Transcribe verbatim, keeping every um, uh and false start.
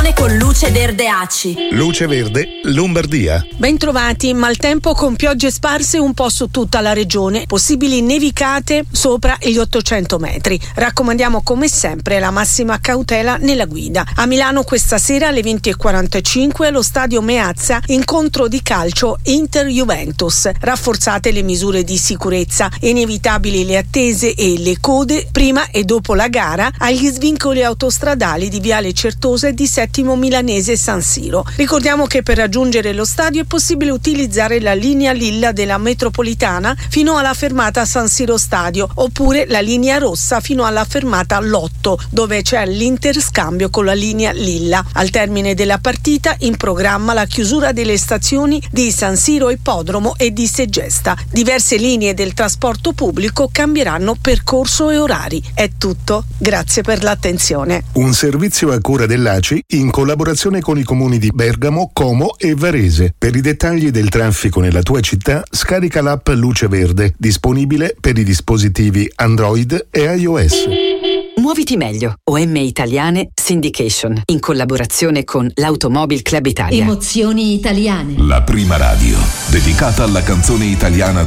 stagione con Luce Verde A C I. Luce Verde Lombardia. Bentrovati. Maltempo con piogge sparse un po' su tutta la regione, possibili nevicate sopra gli ottocento metri. Raccomandiamo come sempre la massima cautela nella guida. A Milano questa sera alle venti e quarantacinque allo stadio Meazza incontro di calcio Inter-Juventus. Rafforzate le misure di sicurezza, inevitabili le attese e le code prima e dopo la gara agli svincoli autostradali di Viale Certosa e di Settimo Milanese San Siro. Ricordiamo che per raggiungere lo stadio è possibile utilizzare la linea Lilla della metropolitana fino alla fermata San Siro Stadio oppure la linea rossa fino alla fermata Lotto, dove c'è l'interscambio con la linea Lilla. Al termine della partita in programma la chiusura delle stazioni di San Siro Ippodromo e di Segesta. Diverse linee del trasporto pubblico cambieranno percorso e orari. È tutto. Grazie per l'attenzione. Un servizio a cura dell'A C I in collaborazione con i comuni di Bergamo, Como e Varese. Per i dettagli del traffico nella tua città, scarica l'app Luce Verde, disponibile per i dispositivi Android e iOS. Muoviti meglio. O M Italiane Syndication, in collaborazione con l'Automobile Club Italia. Emozioni italiane. La prima radio dedicata alla canzone italiana